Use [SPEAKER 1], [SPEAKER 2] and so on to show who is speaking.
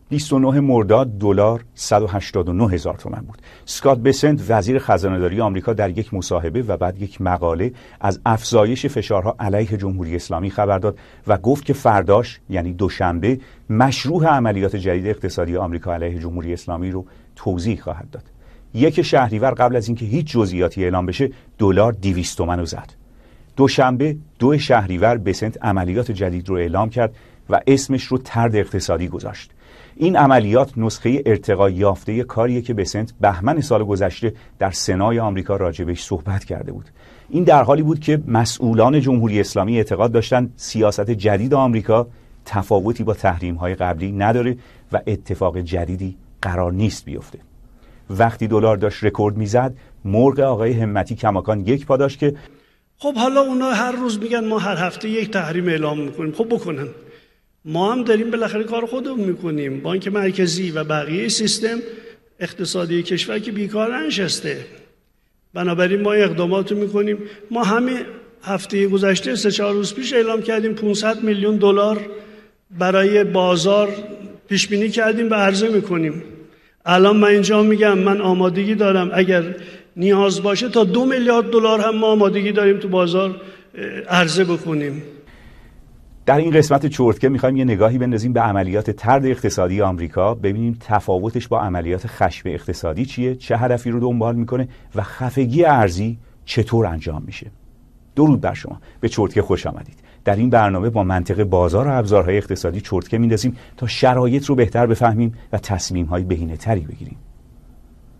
[SPEAKER 1] 29 مرداد دلار 189 هزار تومان بود. اسکات بسنت وزیر خزانه‌داری آمریکا در یک مصاحبه و بعد یک مقاله از افزایش فشارها علیه جمهوری اسلامی خبر داد و گفت که فرداش یعنی دوشنبه مشروع عملیات جدید اقتصادی آمریکا علیه جمهوری اسلامی رو توضیح خواهد داد. 1 شهریور قبل از اینکه هیچ جزئیاتی اعلام بشه دلار 200 تومان رو زد. دوشنبه 2 شهریور بسنت عملیات جدید رو اعلام کرد و اسمش رو طرد اقتصادی گذاشت. این عملیات نسخه ارتقا یافته کاریه که بسنت بهمن سال گذشته در سنای آمریکا راجبش صحبت کرده بود. این در حالی بود که مسئولان جمهوری اسلامی اعتقاد داشتن سیاست جدید آمریکا تفاوتی با تحریم‌های قبلی نداره و اتفاق جدیدی قرار نیست بیفته. وقتی دلار داشت رکورد میزد، مرغ آقای همتی کماکان یک پا داشت که
[SPEAKER 2] خب حالا اونا هر روز میگن ما هر هفته یک تحریم اعلام میکنیم. خب بکنن، ما هم داریم بالاخره کار خودمون میکنیم. بانک مرکزی و بقیه سیستم اقتصادی کشور که بیکار ننشسته، بنابراین ما اقدامات رو میکنیم. ما همه هفته گذشته 3-4 روز پیش اعلام کردیم 500 میلیون دلار برای بازار پیش بینی کردیم و عرضه میکنیم. الان من اینجا میگم من آمادگی دارم اگر نیاز باشه تا 2 میلیارد دلار هم ما آمادگی داریم تو بازار عرضه بکنیم.
[SPEAKER 1] در این قسمت چرتکه میخوایم یه نگاهی بندازیم به عملیات طرد اقتصادی آمریکا، ببینیم تفاوتش با عملیات خشم اقتصادی چیه، چه هدفی رو دنبال میکنه و خفگی ارزی چطور انجام میشه. درود بر شما، به چرتکه خوش آمدید. در این برنامه با منطق بازار و ابزارهای اقتصادی چرتکه میندازیم تا شرایط رو بهتر بفهمیم و تصمیم‌های بهینه‌تری بگیریم.